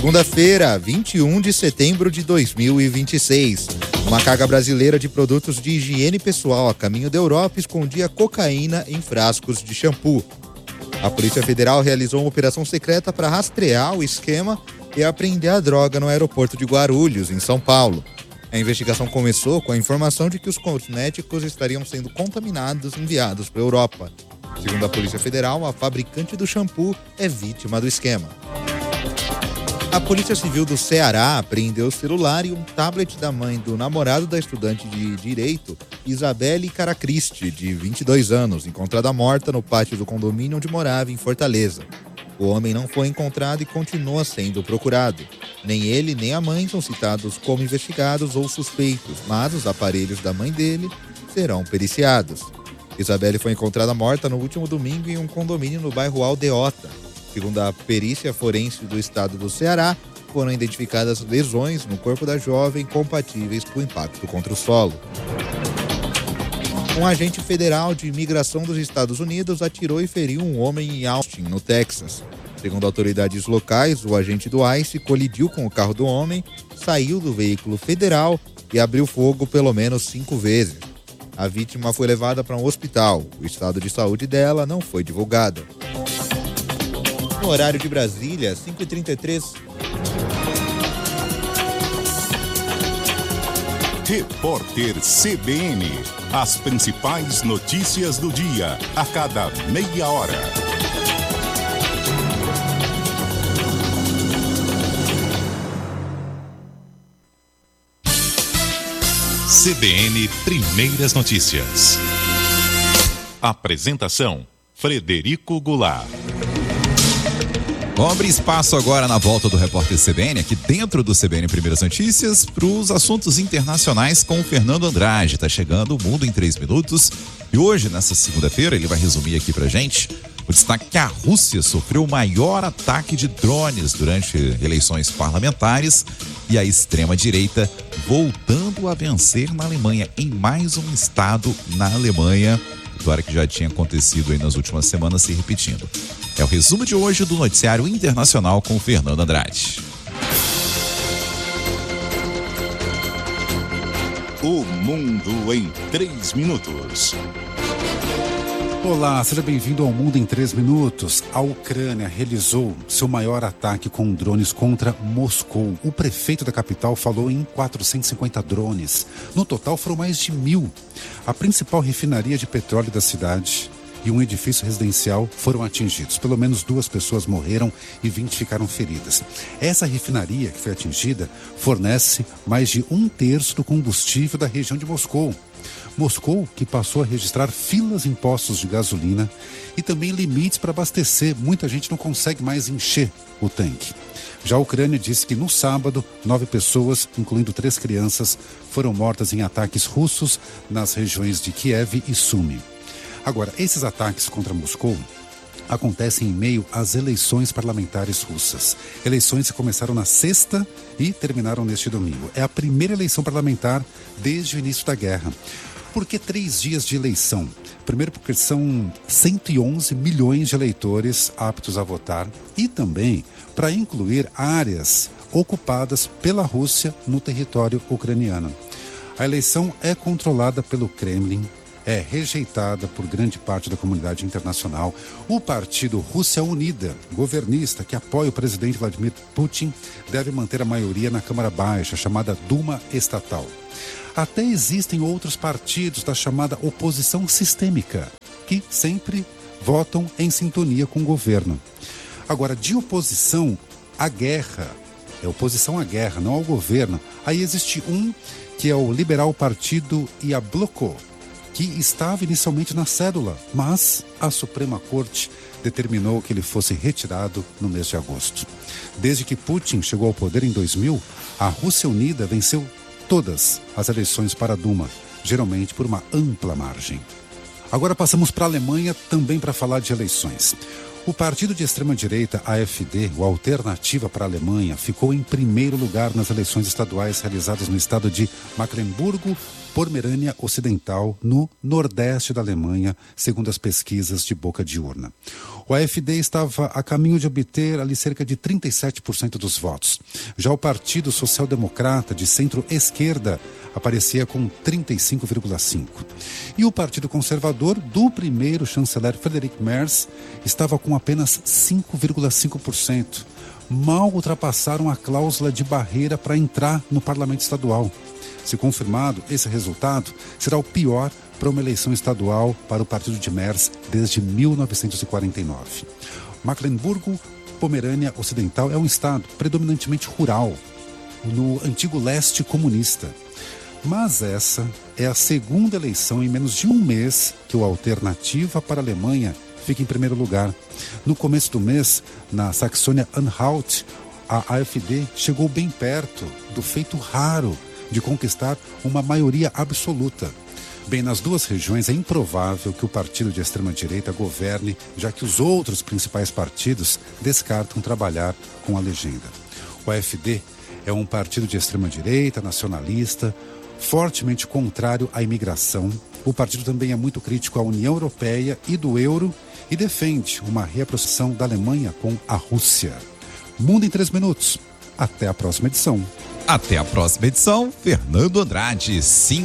Segunda-feira, 21 de setembro de 2026. Uma carga brasileira de produtos de higiene pessoal a caminho da Europa escondia cocaína em frascos de shampoo. A Polícia Federal realizou uma operação secreta para rastrear o esquema e apreender a droga no aeroporto de Guarulhos, em São Paulo. A investigação começou com a informação de que os cosméticos estariam sendo contaminados e enviados para a Europa. Segundo a Polícia Federal, a fabricante do shampoo é vítima do esquema. A Polícia Civil do Ceará apreendeu o celular e um tablet da mãe do namorado da estudante de Direito, Isabelle Caracristi, de 22 anos, encontrada morta no pátio do condomínio onde morava, em Fortaleza. O homem não foi encontrado e continua sendo procurado. Nem ele nem a mãe são citados como investigados ou suspeitos, mas os aparelhos da mãe dele serão periciados. Isabelle foi encontrada morta no último domingo em um condomínio no bairro Aldeota. Segundo a perícia forense do estado do Ceará, foram identificadas lesões no corpo da jovem compatíveis com o impacto contra o solo. Um agente federal de imigração dos Estados Unidos atirou e feriu um homem em Austin, no Texas. Segundo autoridades locais, o agente do ICE colidiu com o carro do homem, saiu do veículo federal e abriu fogo pelo menos 5 vezes. A vítima foi levada para um hospital. O estado de saúde dela não foi divulgado. No horário de Brasília, 5h33. Repórter CBN. As principais notícias do dia, a cada meia hora. CBN Primeiras Notícias. Apresentação: Frederico Goulart. Abre espaço agora na volta do Repórter CBN, aqui dentro do CBN Primeiras Notícias, para os assuntos internacionais com o Fernando Andrade. Tá chegando o Mundo em 3 Minutos e hoje, nessa segunda-feira, ele vai resumir aqui pra gente o destaque que a Rússia sofreu o maior ataque de drones durante eleições parlamentares e a extrema-direita voltando a vencer na Alemanha, em mais um estado na Alemanha. Vitória que já tinha acontecido aí nas últimas semanas se repetindo. É o resumo de hoje do Noticiário Internacional com o Fernando Andrade. O Mundo em 3 Minutos. Olá, seja bem-vindo ao Mundo em 3 Minutos. A Ucrânia realizou seu maior ataque com drones contra Moscou. O prefeito da capital falou em 450 drones. No total foram mais de 1.000. A principal refinaria de petróleo da cidade e um edifício residencial foram atingidos. Pelo menos 2 pessoas morreram e 20 ficaram feridas. Essa refinaria que foi atingida fornece mais de 1/3 do combustível da região de Moscou. Moscou, que passou a registrar filas em postos de gasolina e também limites para abastecer. Muita gente não consegue mais encher o tanque. Já a Ucrânia disse que no sábado, 9 pessoas, incluindo 3 crianças, foram mortas em ataques russos nas regiões de Kiev e Sumi. Agora, esses ataques contra Moscou acontecem em meio às eleições parlamentares russas. Eleições que começaram na sexta e terminaram neste domingo. É a primeira eleição parlamentar desde o início da guerra. Por que 3 dias de eleição? Primeiro porque são 111 milhões de eleitores aptos a votar e também para incluir áreas ocupadas pela Rússia no território ucraniano. A eleição é controlada pelo Kremlin, é rejeitada por grande parte da comunidade internacional. O partido Rússia Unida, governista, que apoia o presidente Vladimir Putin, deve manter a maioria na Câmara Baixa, chamada Duma Estatal. Até existem outros partidos da chamada oposição sistêmica, que sempre votam em sintonia com o governo. Agora, de oposição à guerra, é oposição à guerra, não ao governo, aí existe um que é o Liberal Partido Yabloko, que estava inicialmente na cédula, mas a Suprema Corte determinou que ele fosse retirado no mês de agosto. Desde que Putin chegou ao poder em 2000, a Rússia Unida venceu todas as eleições para a Duma, geralmente por uma ampla margem. Agora passamos para a Alemanha, também para falar de eleições. O partido de extrema-direita AfD, o Alternativa para a Alemanha, ficou em primeiro lugar nas eleições estaduais realizadas no estado de Mecklemburgo-Pomerânia Ocidental, no nordeste da Alemanha, segundo as pesquisas de boca de urna. O AfD estava a caminho de obter ali cerca de 37% dos votos. Já o Partido Social Democrata de centro-esquerda aparecia com 35,5%. E o Partido Conservador do primeiro chanceler Friedrich Merz estava com apenas 5,5%. Mal ultrapassaram a cláusula de barreira para entrar no parlamento estadual. Se confirmado, esse resultado será o pior para uma eleição estadual para o partido de Merz desde 1949. Mecklenburgo-Pomerânia Ocidental é um estado predominantemente rural, no antigo leste comunista. Mas essa é a segunda eleição em menos de um mês que o Alternativa para a Alemanha fica em primeiro lugar. No começo do mês, na Saxônia-Anhalt, a AfD chegou bem perto do feito raro de conquistar uma maioria absoluta. Bem, nas duas regiões é improvável que o partido de extrema-direita governe, já que os outros principais partidos descartam trabalhar com a legenda. O AfD é um partido de extrema-direita, nacionalista, fortemente contrário à imigração. O partido também é muito crítico à União Europeia e do euro e defende uma reaproximação da Alemanha com a Rússia. Mundo em 3 minutos. Até a próxima edição. Até a próxima edição, Fernando Andrade,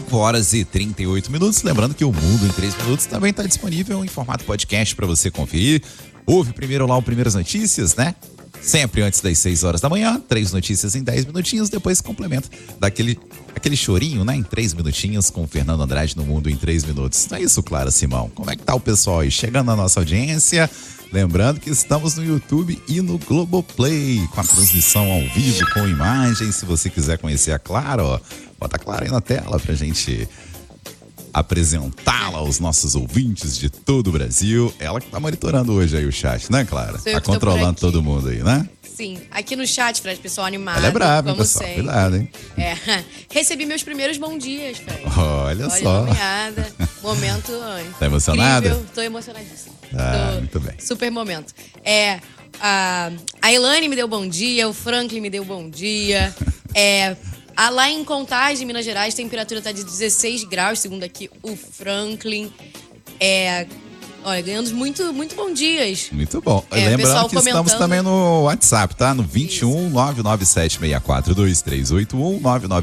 5h38. Lembrando que o Mundo em 3 minutos também está disponível em formato podcast para você conferir. Ouve primeiro lá o Primeiras Notícias, né? Sempre antes das 6 horas da manhã, 3 notícias em 10 minutinhos, depois complementa daquele chorinho, né? Em 3 minutinhos com o Fernando Andrade no Mundo em 3 minutos. Não é isso, Clara Simão? Como é que tá o pessoal aí? Chegando na nossa audiência. Lembrando que estamos no YouTube e no Globoplay, com a transmissão ao vivo, com imagens. Se você quiser conhecer a Clara, ó, bota a Clara aí na tela pra gente apresentá-la aos nossos ouvintes de todo o Brasil. Ela que tá monitorando hoje aí o chat, né, Clara? Tá controlando todo mundo aí, né? Sim, aqui no chat, Fred, pessoal animado. Ela é brava, como pessoal. sempre. Cuidado, hein? Recebi meus primeiros bom dias, Fred. Olha só. Nomeada. Momento Tá emocionada? incrível. Tô emocionadíssima. Muito bem. Super momento. A Elane me deu bom dia, o Franklin me deu bom dia. Lá em Contagem, Minas Gerais, a temperatura tá de 16 graus, segundo aqui o Franklin. Olha, ganhamos muito bom dias. Muito bom. Lembrando que estamos também no WhatsApp, tá? No 21 997642381,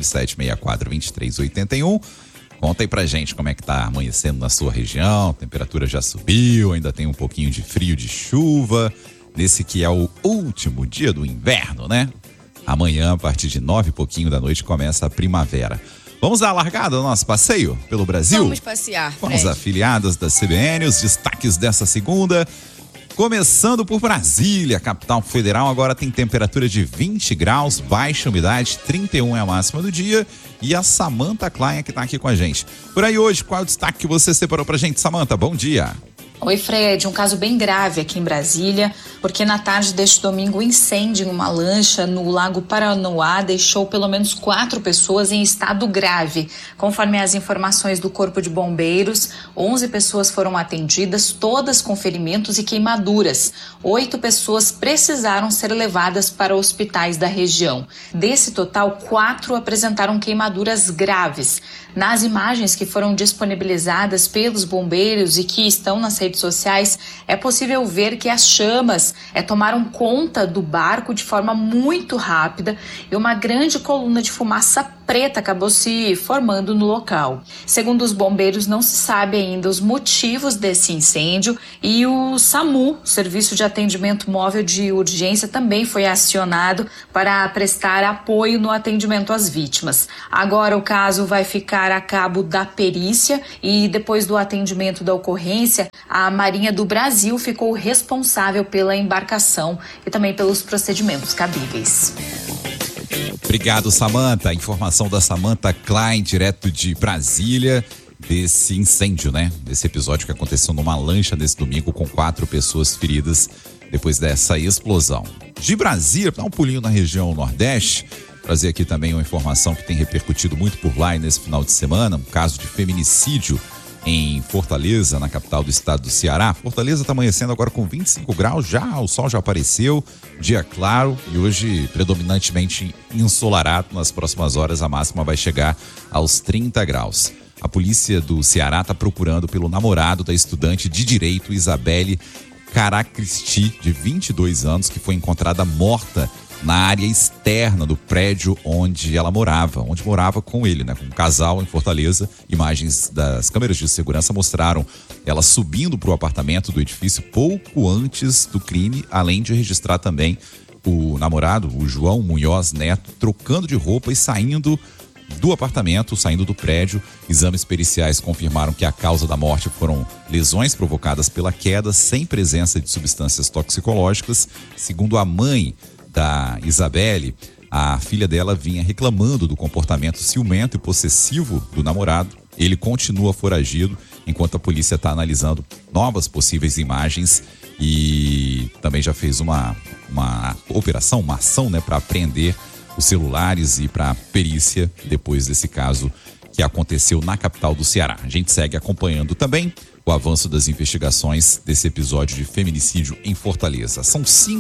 997642381. Conta aí pra gente como é que tá amanhecendo na sua região. A temperatura já subiu, ainda tem um pouquinho de frio, de chuva. Nesse que é o último dia do inverno, né? Amanhã, a partir de 9 e pouquinho da noite, começa a primavera. Vamos dar a largada do nosso passeio pelo Brasil? Vamos passear, Fred. Vamos afiliadas da CBN, os destaques dessa segunda. Começando por Brasília, capital federal, agora tem temperatura de 20 graus, baixa umidade, 31 é a máxima do dia. E a Samantha Klein que tá aqui com a gente. Por aí hoje, qual é o destaque que você separou pra gente, Samantha? Bom dia. Oi, Fred. Um caso bem grave aqui em Brasília, porque na tarde deste domingo, um incêndio em uma lancha no Lago Paranoá deixou pelo menos 4 pessoas em estado grave. Conforme as informações do Corpo de Bombeiros, 11 pessoas foram atendidas, todas com ferimentos e queimaduras. 8 pessoas precisaram ser levadas para hospitais da região. Desse total, 4 apresentaram queimaduras graves. Nas imagens que foram disponibilizadas pelos bombeiros e que estão nas redes sociais, é possível ver que as chamas tomaram conta do barco de forma muito rápida e uma grande coluna de fumaça preta acabou se formando no local. Segundo os bombeiros, não se sabe ainda os motivos desse incêndio e o SAMU, Serviço de Atendimento Móvel de Urgência, também foi acionado para prestar apoio no atendimento às vítimas. Agora o caso vai ficar a cabo da perícia e depois do atendimento da ocorrência, a Marinha do Brasil ficou responsável pela embarcação e também pelos procedimentos cabíveis. Obrigado, Samantha. Informação da Samantha Klein, direto de Brasília, desse incêndio, né? Desse episódio que aconteceu numa lancha nesse domingo com 4 pessoas feridas depois dessa explosão. De Brasília, dá um pulinho na região Nordeste, trazer aqui também uma informação que tem repercutido muito por lá e nesse final de semana, um caso de feminicídio em Fortaleza, na capital do estado do Ceará. Fortaleza está amanhecendo agora com 25 graus, o sol já apareceu, dia claro e hoje predominantemente ensolarado. Nas próximas horas a máxima vai chegar aos 30 graus. A polícia do Ceará está procurando pelo namorado da estudante de direito Isabelle Cará Cristi, de 22 anos, que foi encontrada morta na área externa do prédio onde ela morava, onde morava com ele, né? Com um casal em Fortaleza. Imagens das câmeras de segurança mostraram ela subindo para o apartamento do edifício pouco antes do crime, além de registrar também o namorado, o João Munhoz Neto, trocando de roupa e saindo do apartamento, saindo do prédio. Exames periciais confirmaram que a causa da morte foram lesões provocadas pela queda, sem presença de substâncias toxicológicas. Segundo a mãe da Isabelle, a filha dela vinha reclamando do comportamento ciumento e possessivo do namorado. Ele continua foragido, enquanto a polícia está analisando novas possíveis imagens e também já fez uma operação, uma ação, né, para apreender os celulares e para perícia depois desse caso que aconteceu na capital do Ceará. A gente segue acompanhando também o avanço das investigações desse episódio de feminicídio em Fortaleza. São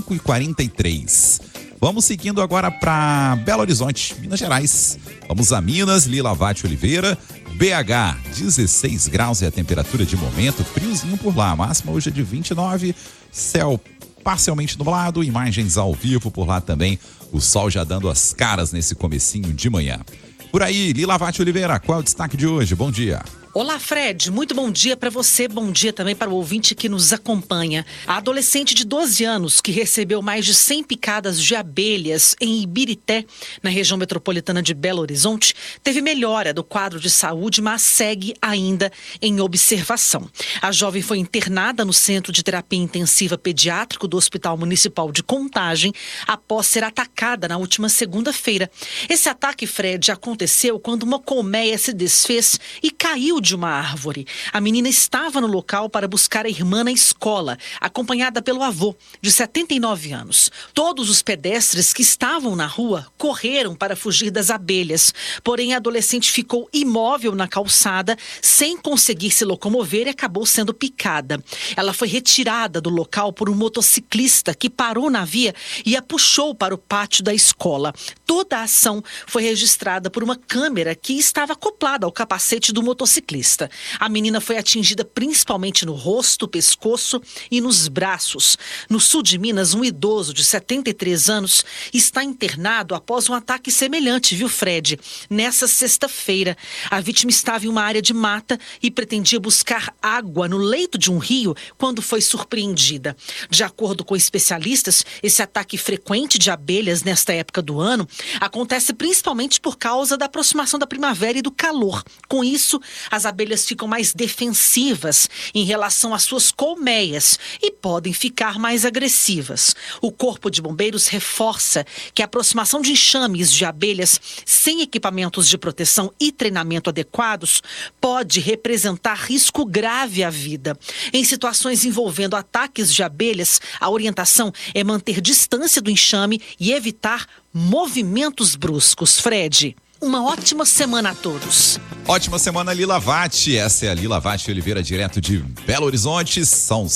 5h43. Vamos seguindo agora para Belo Horizonte, Minas Gerais. Vamos a Minas, Lila Vatti Oliveira. BH, 16 graus é a temperatura de momento, friozinho por lá. A máxima hoje é de 29, céu parcialmente nublado, imagens ao vivo por lá também. O sol já dando as caras nesse comecinho de manhã. Por aí, Lila Vatti Oliveira, qual é o destaque de hoje? Bom dia. Olá, Fred. Muito bom dia para você, bom dia também para o ouvinte que nos acompanha. A adolescente de 12 anos que recebeu mais de 100 picadas de abelhas em Ibirité, na região metropolitana de Belo Horizonte, teve melhora do quadro de saúde, mas segue ainda em observação. A jovem foi internada no Centro de Terapia Intensiva Pediátrico do Hospital Municipal de Contagem após ser atacada na última segunda-feira. Esse ataque, Fred, aconteceu quando uma colmeia se desfez e caiu de uma árvore. A menina estava no local para buscar a irmã na escola, acompanhada pelo avô, de 79 anos. Todos os pedestres que estavam na rua correram para fugir das abelhas, porém a adolescente ficou imóvel na calçada, sem conseguir se locomover e acabou sendo picada. Ela foi retirada do local por um motociclista que parou na via e a puxou para o pátio da escola. Toda a ação foi registrada por uma câmera que estava acoplada ao capacete do motociclista. A menina foi atingida principalmente no rosto, pescoço e nos braços. No sul de Minas, um idoso de 73 anos está internado após um ataque semelhante, viu, Fred? Nessa sexta-feira, a vítima estava em uma área de mata e pretendia buscar água no leito de um rio quando foi surpreendida. De acordo com especialistas, esse ataque frequente de abelhas nesta época do ano acontece principalmente por causa da aproximação da primavera e do calor. Com isso, as abelhas ficam mais defensivas em relação às suas colmeias e podem ficar mais agressivas. O Corpo de Bombeiros reforça que a aproximação de enxames de abelhas sem equipamentos de proteção e treinamento adequados pode representar risco grave à vida. Em situações envolvendo ataques de abelhas, a orientação é manter distância do enxame e evitar movimentos bruscos. Fred, uma ótima semana a todos. Ótima semana, Lila Vatti. Essa é a Lila Vatti Oliveira, direto de Belo Horizonte. São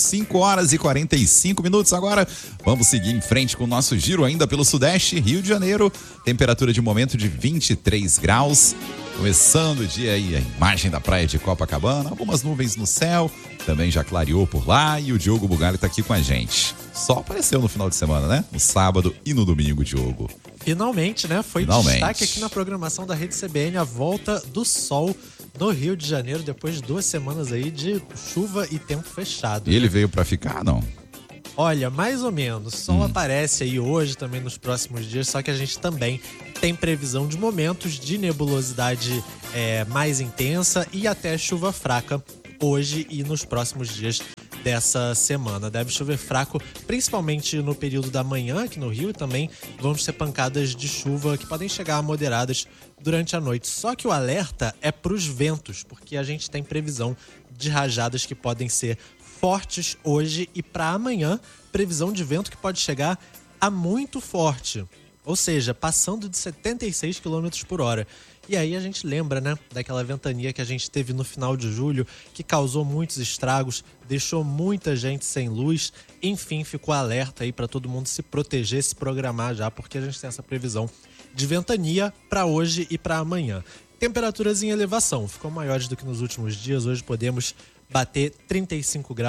5h45 agora. Vamos seguir em frente com o nosso giro ainda pelo Sudeste, Rio de Janeiro. Temperatura de momento de 23 graus. Começando o dia aí, a imagem da praia de Copacabana. Algumas nuvens no céu. Também já clareou por lá e o Diogo Bugalho tá aqui com a gente. Só apareceu no final de semana, né? No sábado e no domingo, Diogo. Finalmente, né? Foi destaque aqui na programação da Rede CBN a volta do sol no Rio de Janeiro, depois de 2 semanas aí de chuva e tempo fechado. E ele veio pra ficar, não? Olha, mais ou menos. O sol aparece aí hoje, também nos próximos dias, só que a gente também tem previsão de momentos de nebulosidade mais intensa e até chuva fraca hoje e nos próximos dias dessa semana. Deve chover fraco, principalmente no período da manhã aqui no Rio, e também vão ser pancadas de chuva que podem chegar a moderadas durante a noite. Só que o alerta é para os ventos, porque a gente tem previsão de rajadas que podem ser fortes hoje e para amanhã, previsão de vento que pode chegar a muito forte, ou seja, passando de 76 km por hora. E aí a gente lembra, né, daquela ventania que a gente teve no final de julho, que causou muitos estragos, deixou muita gente sem luz. Enfim, ficou alerta aí para todo mundo se proteger, se programar já, porque a gente tem essa previsão de ventania para hoje e para amanhã. Temperaturas em elevação, ficam maiores do que nos últimos dias. Hoje podemos bater 35 graus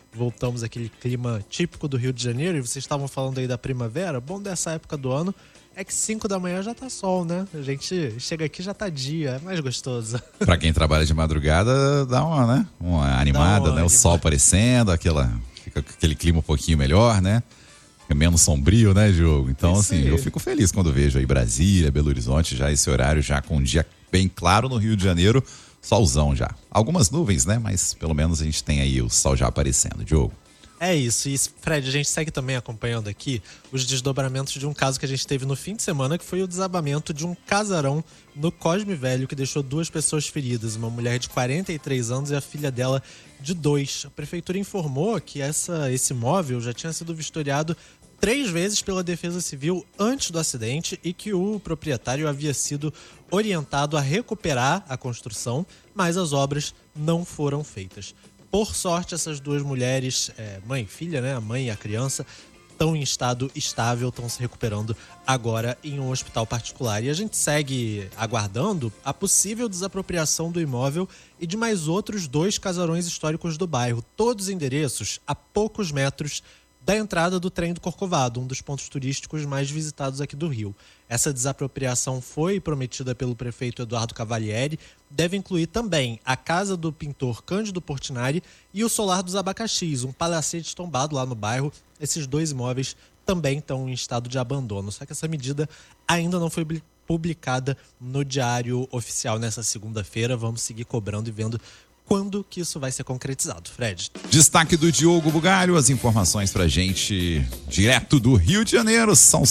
voltamos àquele clima típico do Rio de Janeiro. E vocês estavam falando aí da primavera. Bom dessa época do ano é que 5 da manhã já tá sol, né? A gente chega aqui já tá dia, é mais gostoso. Pra quem trabalha de madrugada, dá uma, né? Uma animada, né? O sol aparecendo, fica aquele clima um pouquinho melhor, né? Fica menos sombrio, né, Diogo? Então, Isso assim, aí. eu fico feliz quando vejo aí Brasília, Belo Horizonte, já esse horário, já com um dia bem claro no Rio de Janeiro, solzão já. Algumas nuvens, né? Mas pelo menos a gente tem aí o sol já aparecendo, Diogo. É isso. E, Fred, a gente segue também acompanhando aqui os desdobramentos de um caso que a gente teve no fim de semana, que foi o desabamento de um casarão no Cosme Velho, que deixou 2 pessoas feridas, uma mulher de 43 anos e a filha dela de 2. A prefeitura informou que esse imóvel já tinha sido vistoriado 3 vezes pela Defesa Civil antes do acidente e que o proprietário havia sido orientado a recuperar a construção, mas as obras não foram feitas. Por sorte, essas 2 mulheres, mãe e filha, né? A mãe e a criança, estão em estado estável, estão se recuperando agora em um hospital particular. E a gente segue aguardando a possível desapropriação do imóvel e de mais outros 2 casarões históricos do bairro, todos endereços a poucos metros da entrada do Trem do Corcovado, um dos pontos turísticos mais visitados aqui do Rio. Essa desapropriação foi prometida pelo prefeito Eduardo Cavalieri, deve incluir também a casa do pintor Cândido Portinari e o Solar dos Abacaxis, um palacete tombado lá no bairro. Esses 2 imóveis também estão em estado de abandono, só que essa medida ainda não foi publicada no Diário Oficial nessa segunda-feira. Vamos seguir cobrando e vendo quando que isso vai ser concretizado, Fred. Destaque do Diogo Bugalho, as informações pra gente direto do Rio de Janeiro. São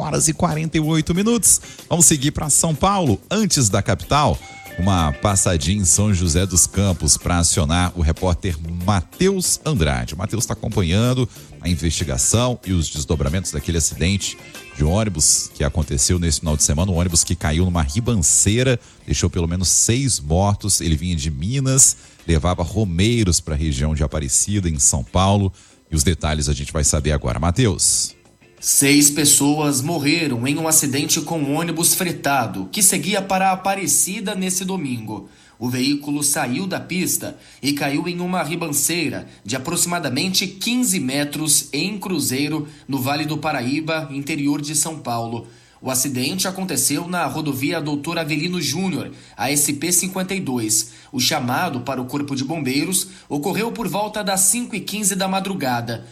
5h48. Vamos seguir para São Paulo, antes da capital. Uma passadinha em São José dos Campos para acionar o repórter Matheus Andrade. O Matheus está acompanhando a investigação e os desdobramentos daquele acidente de ônibus que aconteceu nesse final de semana. Um ônibus que caiu numa ribanceira, deixou pelo menos 6 mortos. Ele vinha de Minas, levava romeiros para a região de Aparecida, em São Paulo. E os detalhes a gente vai saber agora. Matheus. 6 pessoas morreram em um acidente com um ônibus fretado que seguia para Aparecida nesse domingo. O veículo saiu da pista e caiu em uma ribanceira de aproximadamente 15 metros em Cruzeiro, no Vale do Paraíba, interior de São Paulo. O acidente aconteceu na rodovia Doutor Avelino Júnior, a SP-52. O chamado para o Corpo de Bombeiros ocorreu por volta das 5h15 da madrugada.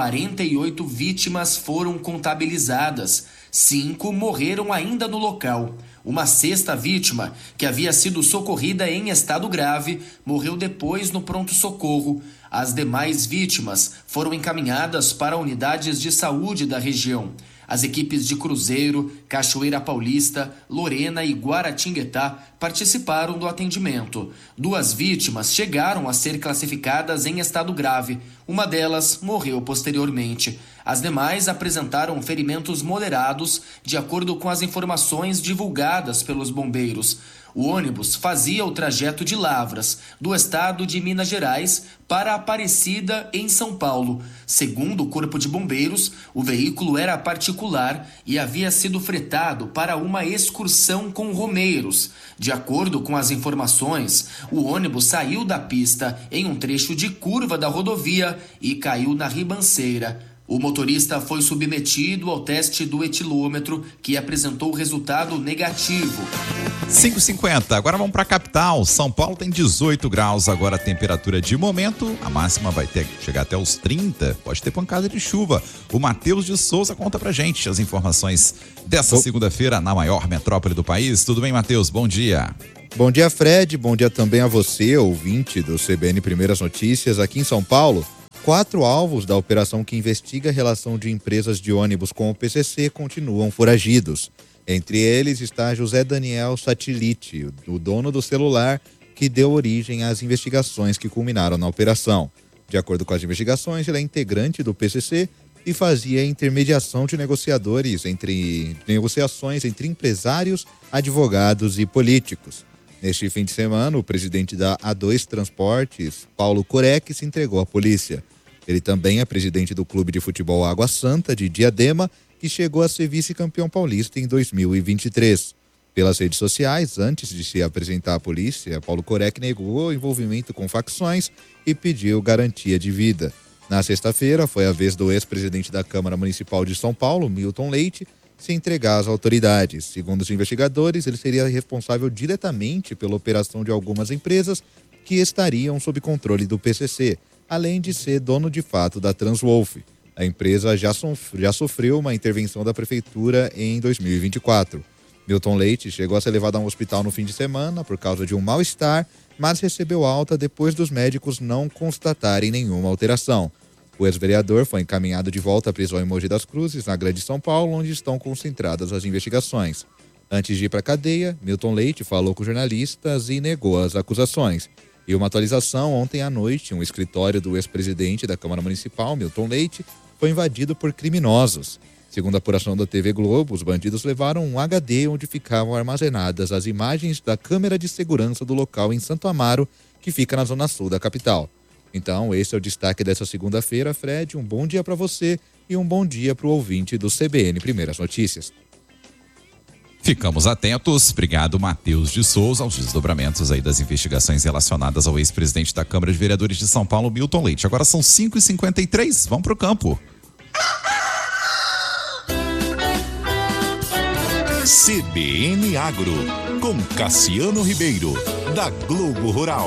48 vítimas foram contabilizadas. 5 morreram ainda no local. Uma 6ª vítima, que havia sido socorrida em estado grave, morreu depois no pronto-socorro. As demais vítimas foram encaminhadas para unidades de saúde da região. As equipes de Cruzeiro, Cachoeira Paulista, Lorena e Guaratinguetá participaram do atendimento. 2 vítimas chegaram a ser classificadas em estado grave. Uma delas morreu posteriormente. As demais apresentaram ferimentos moderados, de acordo com as informações divulgadas pelos bombeiros. O ônibus fazia o trajeto de Lavras, do estado de Minas Gerais, para Aparecida, em São Paulo. Segundo o Corpo de Bombeiros, o veículo era particular e havia sido fretado para uma excursão com romeiros. De acordo com as informações, o ônibus saiu da pista em um trecho de curva da rodovia e caiu na ribanceira. O motorista foi submetido ao teste do etilômetro, que apresentou resultado negativo. 5h50, agora vamos para a capital. São Paulo tem 18 graus, agora a temperatura de momento, a máxima vai chegar até os 30, pode ter pancada de chuva. O Matheus de Souza conta pra gente as informações dessa segunda-feira na maior metrópole do país. Tudo bem, Matheus? Bom dia. Bom dia, Fred, bom dia também a você, ouvinte do CBN Primeiras Notícias. Aqui em São Paulo, 4 alvos da operação que investiga a relação de empresas de ônibus com o PCC continuam foragidos. Entre eles está José Daniel Satilite, o dono do celular que deu origem às investigações que culminaram na operação. De acordo com as investigações, ele é integrante do PCC e fazia intermediação de negociações entre empresários, advogados e políticos. Neste fim de semana, o presidente da A2 Transportes, Paulo Corec, se entregou à polícia. Ele também é presidente do Clube de Futebol Água Santa, de Diadema, que chegou a ser vice-campeão paulista em 2023. Pelas redes sociais, antes de se apresentar à polícia, Paulo Corec negou envolvimento com facções e pediu garantia de vida. Na sexta-feira, foi a vez do ex-presidente da Câmara Municipal de São Paulo, Milton Leite, se entregar às autoridades. Segundo os investigadores, ele seria responsável diretamente pela operação de algumas empresas que estariam sob controle do PCC, além de ser dono de fato da Transwolf. A empresa já sofreu uma intervenção da prefeitura em 2024. Milton Leite chegou a ser levado a um hospital no fim de semana por causa de um mal-estar, mas recebeu alta depois dos médicos não constatarem nenhuma alteração. O ex-vereador foi encaminhado de volta à prisão em Mogi das Cruzes, na Grande São Paulo, onde estão concentradas as investigações. Antes de ir para a cadeia, Milton Leite falou com jornalistas e negou as acusações. E uma atualização, ontem à noite, um escritório do ex-presidente da Câmara Municipal, Milton Leite, foi invadido por criminosos. Segundo a apuração da TV Globo, os bandidos levaram um HD onde ficavam armazenadas as imagens da câmera de segurança do local em Santo Amaro, que fica na zona sul da capital. Então, esse é o destaque dessa segunda-feira, Fred. Um bom dia para você e um bom dia para o ouvinte do CBN Primeiras Notícias. Ficamos atentos. Obrigado, Matheus de Souza, aos desdobramentos aí das investigações relacionadas ao ex-presidente da Câmara de Vereadores de São Paulo, Milton Leite. Agora são 5h53, vamos pro campo. CBN Agro, com Cassiano Ribeiro, da Globo Rural.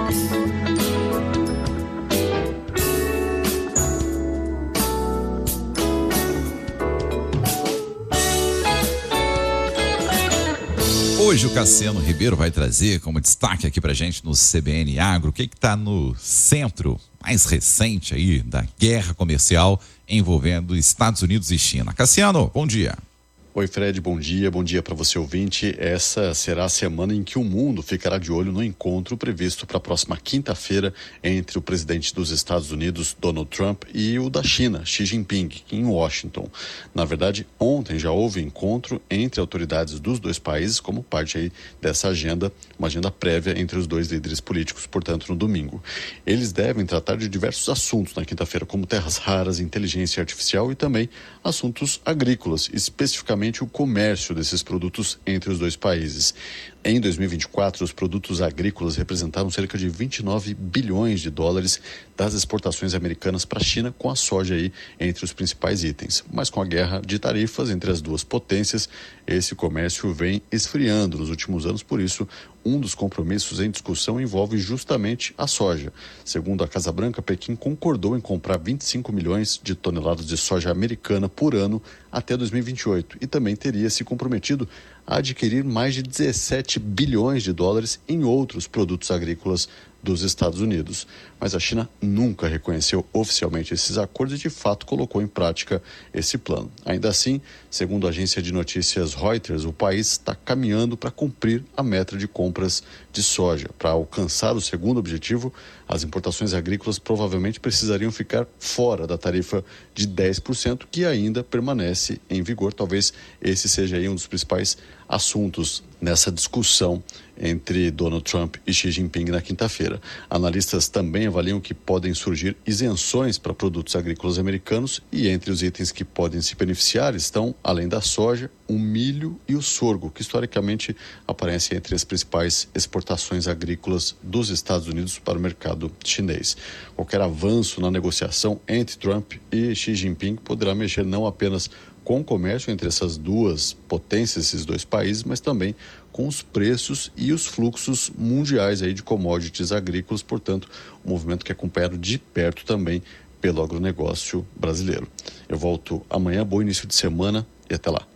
Hoje o Cassiano Ribeiro vai trazer como destaque aqui pra gente no CBN Agro o que está no centro mais recente aí da guerra comercial envolvendo Estados Unidos e China. Cassiano, bom dia. Oi, Fred, bom dia para você ouvinte. Essa será a semana em que o mundo ficará de olho no encontro previsto para a próxima quinta-feira entre o presidente dos Estados Unidos, Donald Trump, e o da China, Xi Jinping, em Washington. Na verdade, ontem já houve encontro entre autoridades dos dois países como parte aí dessa agenda, uma agenda prévia entre os dois líderes políticos, portanto, no domingo. Eles devem tratar de diversos assuntos na quinta-feira, como terras raras, inteligência artificial e também assuntos agrícolas, especificamente o comércio desses produtos entre os dois países. Em 2024, os produtos agrícolas representaram cerca de 29 bilhões de dólares das exportações americanas para a China, com a soja aí entre os principais itens. Mas com a guerra de tarifas entre as duas potências, esse comércio vem esfriando nos últimos anos, por isso um dos compromissos em discussão envolve justamente a soja. Segundo a Casa Branca, Pequim concordou em comprar 25 milhões de toneladas de soja americana por ano até 2028 e também teria se comprometido a adquirir mais de 17 bilhões de dólares em outros produtos agrícolas dos Estados Unidos. Mas a China nunca reconheceu oficialmente esses acordos e de fato colocou em prática esse plano. Ainda assim, segundo a agência de notícias Reuters, o país está caminhando para cumprir a meta de compras de soja. Para alcançar o segundo objetivo, as importações agrícolas provavelmente precisariam ficar fora da tarifa de 10%, que ainda permanece em vigor. Talvez esse seja aí um dos principais assuntos nessa discussão entre Donald Trump e Xi Jinping na quinta-feira. Analistas também avaliam que podem surgir isenções para produtos agrícolas americanos e entre os itens que podem se beneficiar estão, além da soja, o milho e o sorgo, que historicamente aparecem entre as principais exportações agrícolas dos Estados Unidos para o mercado chinês. Qualquer avanço na negociação entre Trump e Xi Jinping poderá mexer não apenas com o comércio entre essas duas potências, esses dois países, mas também com os preços e os fluxos mundiais aí de commodities agrícolas, portanto, um movimento que é acompanhado de perto também pelo agronegócio brasileiro. Eu volto amanhã, bom início de semana e até lá.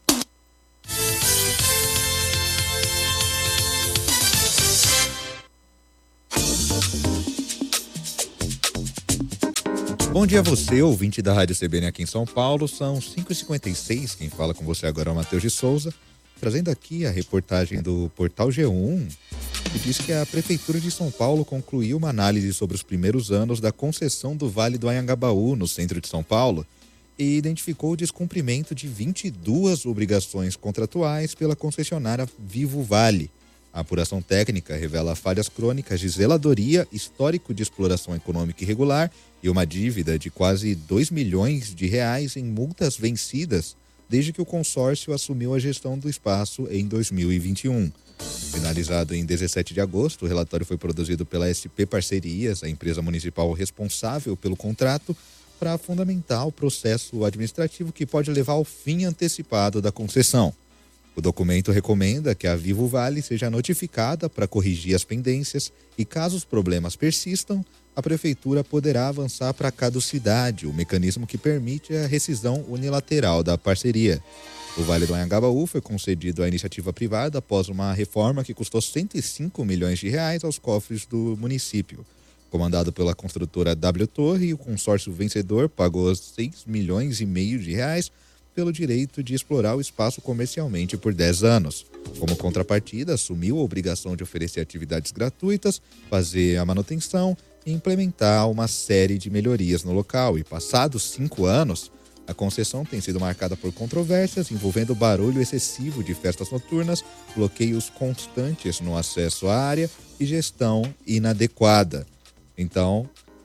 Bom dia a você, ouvinte da Rádio CBN aqui em São Paulo. São 5h56, quem fala com você agora é o Matheus de Souza, trazendo aqui a reportagem do Portal G1, que diz que a Prefeitura de São Paulo concluiu uma análise sobre os primeiros anos da concessão do Vale do Anhangabaú, no centro de São Paulo, e identificou o descumprimento de 22 obrigações contratuais pela concessionária Vivo Vale. A apuração técnica revela falhas crônicas de zeladoria, histórico de exploração econômica irregular e uma dívida de quase 2 milhões de reais em multas vencidas desde que o consórcio assumiu a gestão do espaço em 2021. Finalizado em 17 de agosto, o relatório foi produzido pela SP Parcerias, a empresa municipal responsável pelo contrato, para fundamentar o processo administrativo que pode levar ao fim antecipado da concessão. O documento recomenda que a Vivo Vale seja notificada para corrigir as pendências e, caso os problemas persistam, a Prefeitura poderá avançar para a caducidade, o mecanismo que permite a rescisão unilateral da parceria. O Vale do Anhangabaú foi concedido à iniciativa privada após uma reforma que custou 105 milhões de reais aos cofres do município. Comandado pela construtora W Torre, o consórcio vencedor pagou 6 milhões e meio de reais pelo direito de explorar o espaço comercialmente por 10 anos. Como contrapartida, assumiu a obrigação de oferecer atividades gratuitas, fazer a manutenção e implementar uma série de melhorias no local. E passados 5 anos, a concessão tem sido marcada por controvérsias envolvendo barulho excessivo de festas noturnas, bloqueios constantes no acesso à área e gestão inadequada. Então,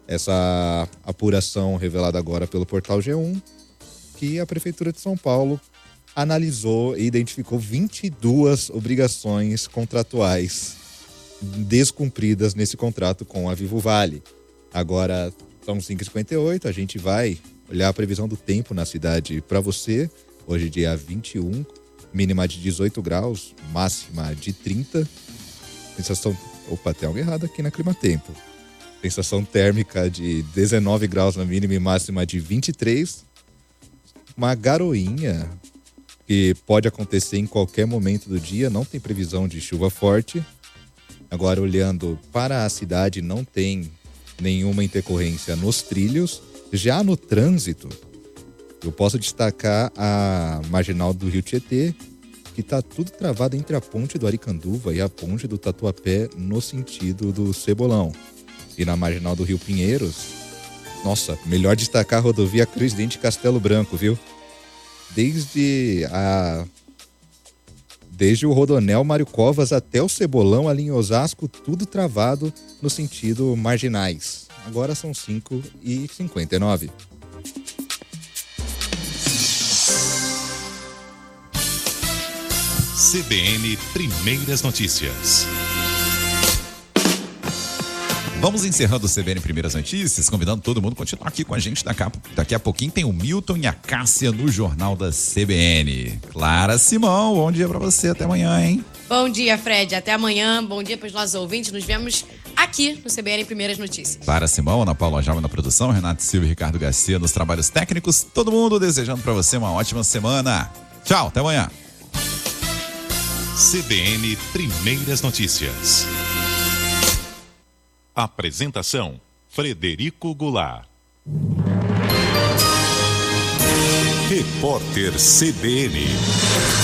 essa apuração revelada agora pelo portal G1, que a Prefeitura de São Paulo analisou e identificou 22 obrigações contratuais descumpridas nesse contrato com a Vivo Vale. Agora são 5h58, a gente vai olhar a previsão do tempo na cidade para você. Hoje, dia 21, mínima de 18 graus, máxima de 30. Sensação... Opa, tem algo errado aqui na Climatempo. Sensação térmica de 19 graus na mínima e máxima de 23. Uma garoinha que pode acontecer em qualquer momento do dia, não tem previsão de chuva forte. Agora, olhando para a cidade, não tem nenhuma intercorrência nos trilhos. Já no trânsito, eu posso destacar a marginal do Rio Tietê, que está tudo travado entre a ponte do Aricanduva e a ponte do Tatuapé no sentido do Cebolão. E na marginal do Rio Pinheiros, nossa, melhor destacar a rodovia Presidente Castelo Branco, viu? Desde o Rodonel Mário Covas até o Cebolão, ali em Osasco, tudo travado no sentido marginais. Agora são 5h59. CBN Primeiras Notícias. Vamos encerrando o CBN Primeiras Notícias, convidando todo mundo a continuar aqui com a gente. Daqui a pouquinho tem o Milton e a Cássia no Jornal da CBN. Clara Simão, bom dia pra você, até amanhã, hein? Bom dia, Fred, até amanhã. Bom dia para os nossos ouvintes. Nos vemos aqui no CBN Primeiras Notícias. Clara Simão, Ana Paula Jalma na produção, Renato Silva e Ricardo Garcia nos trabalhos técnicos. Todo mundo desejando pra você uma ótima semana. Tchau, até amanhã. CBN Primeiras Notícias. Apresentação: Frederico Goulart. Repórter CBN.